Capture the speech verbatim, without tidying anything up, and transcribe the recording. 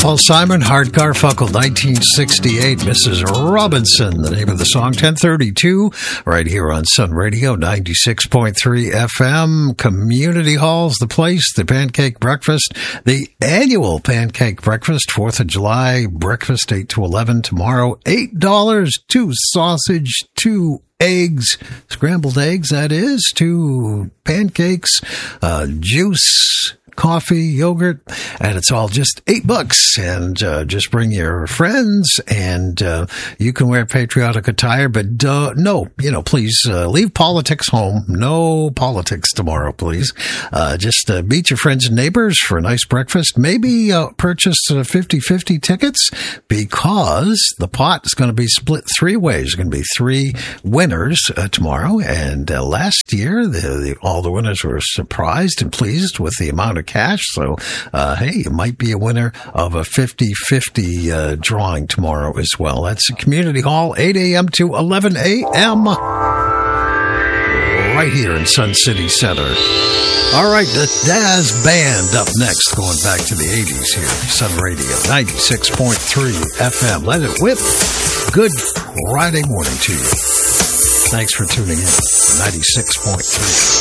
Paul Simon, Hart Garfunkel, nineteen sixty-eight. Missus Robinson, the name of the song. ten thirty-two, right here on Sun Radio, ninety-six point three F M. Community Hall's the place. The Pancake Breakfast, the annual Pancake Breakfast, fourth of July breakfast, eight to eleven tomorrow. eight dollars, two sausage, two eggs, scrambled eggs, that is, two pancakes, uh, juice, coffee, yogurt, and it's all just eight bucks. And uh, just bring your friends, and uh, you can wear patriotic attire. But uh, no, you know, please uh, leave politics home. No politics tomorrow, please. Uh, just uh, meet your friends and neighbors for a nice breakfast. Maybe uh, purchase uh, fifty-fifty tickets, because the pot is going to be split three ways. There's going to be three winners uh, tomorrow. And uh, last year, the, the, all the winners were surprised and pleased with the amount of cash. So, uh, hey, you might be a winner of a fifty-fifty uh, drawing tomorrow as well. That's the Community Hall, eight a.m. to eleven a.m. right here in Sun City Center. All right, the Dazz Band up next, going back to the eighties here. Sun Radio, ninety-six point three F M. Let it whip. Good Friday morning to you. Thanks for tuning in. ninety-six point three.